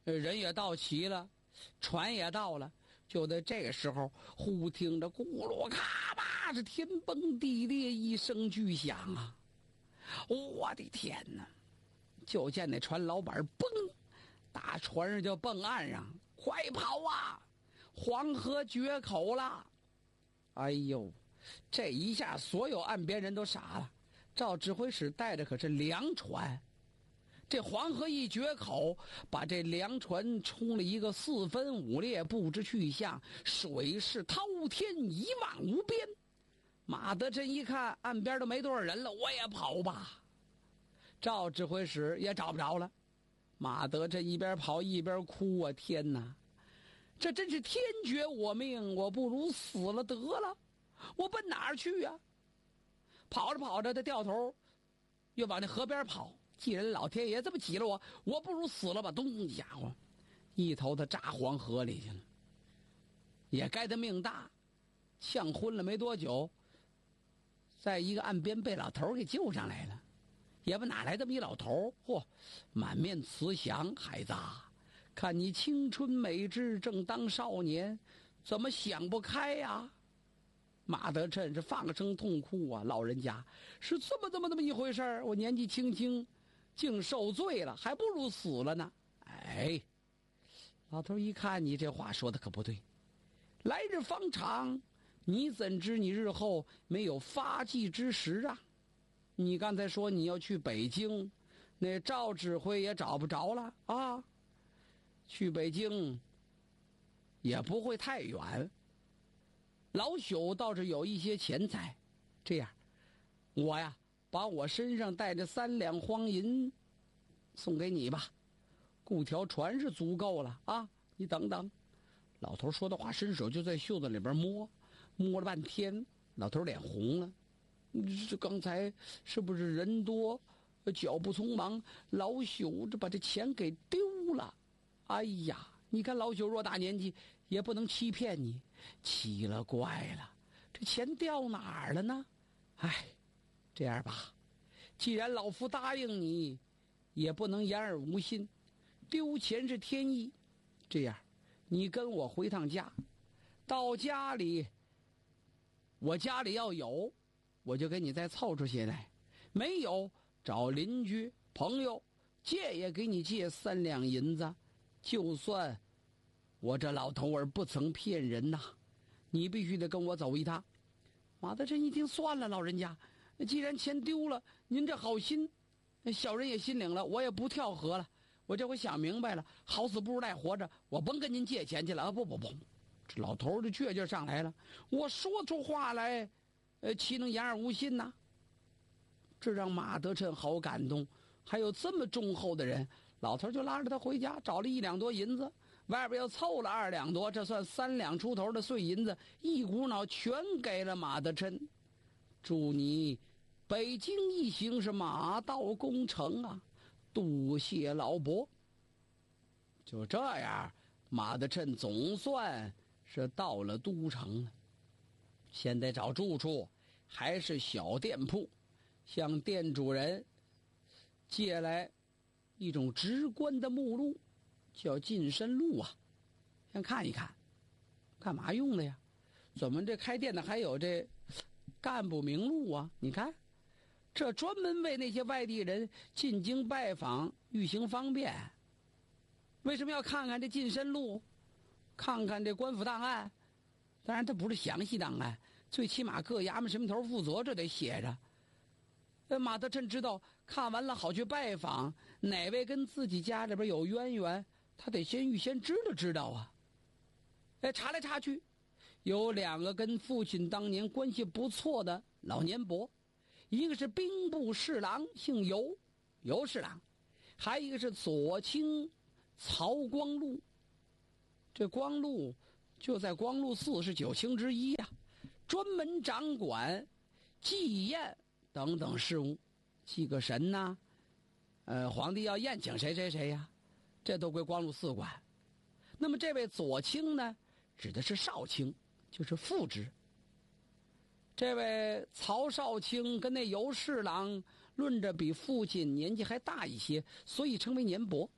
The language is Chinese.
人也到齐了，船也到了。就在这个时候，忽听着咕噜咔吧，是天崩地裂一声巨响啊！我的天哪！就见那船老板嘣，打船上就蹦岸上，快跑啊！黄河决口了！哎呦，这一下所有岸边人都傻了。赵指挥使带着可是粮船，这黄河一决口，把这粮船冲了一个4分5裂，不知去向，水势滔天，一望无边。马德珍一看岸边都没多少人了，我也跑吧。赵指挥使也找不着了。马德珍一边跑一边哭啊，天哪，这真是天绝我命，我不如死了得了，我奔哪儿去呀？跑着跑着，他掉头又往那河边跑。既然老天爷这么急了我不如死了吧！咚，家伙，一头他扎黄河里去了。也该他命大，呛昏了没多久，在一个岸边被老头给救上来了。也不哪来这么一老头，嚯，满面慈祥，孩子啊，看你青春美质，正当少年，怎么想不开呀？马德琛是放声痛哭啊！老人家是这么一回事，我年纪轻轻竟受罪了，还不如死了呢。哎，老头一看你这话说的可不对，来日方长，你怎知你日后没有发迹之时啊？你刚才说你要去北京，那赵指挥也找不着了啊。去北京也不会太远，老朽倒是有一些钱财，这样我呀把我身上带着3两黄银送给你吧，雇条船是足够了啊，你等等。老头说的话，伸手就在袖子里边摸了半天，老头脸红了。这刚才是不是人多脚不匆忙，老朽这把这钱给丢了？哎呀，你看老朽偌大年纪也不能欺骗你，奇了怪了，这钱掉哪儿了呢？哎，这样吧，既然老夫答应你，也不能言而无信，丢钱是天意。这样，你跟我回趟家，到家里，我家里要有，我就给你再凑出些来，没有找邻居朋友借也给你借3两银子，就算我这老头儿不曾骗人呐，你必须得跟我走一趟。马德珍一听，算了，老人家，既然钱丢了，您这好心，小人也心领了，我也不跳河了。我这回想明白了，好死不如赖活着，我甭跟您借钱去了啊！不，这老头儿的倔劲上来了，我说出话来，岂能言而无信呢？这让马德琛好感动，还有这么忠厚的人。老头就拉着他回家，找了1两多银子，外边又凑了2两多，这算3两出头的碎银子，一股脑全给了马德琛。祝你北京一行是马到功成啊！多谢老伯。就这样，马德琛总算是到了都城了。现在找住处还是小店铺，向店主人借来一种直观的目录，叫近身录啊，先看一看，干嘛用的呀？怎么这开店的还有这干部名录啊？你看，这专门为那些外地人进京拜访欲行方便。为什么要看看这近身录，看看这官府档案？当然它不是详细档案，最起码各衙门什么头负责这得写着。马德琛知道看完了好去拜访，哪位跟自己家里边有渊源，他得先预先知道啊。查来查去，有2个跟父亲当年关系不错的老年伯，一个是兵部侍郎，姓尤侍郎，还一个是左卿曹光禄。这光禄就在光禄寺是9卿之一啊，专门掌管祭宴等等事务，祭个神呐，皇帝要宴请谁呀，这都归光禄寺管。那么这位左卿呢，指的是少卿，就是副职。这位曹少卿跟那尤侍郎论着比父亲年纪还大一些，所以称为年伯。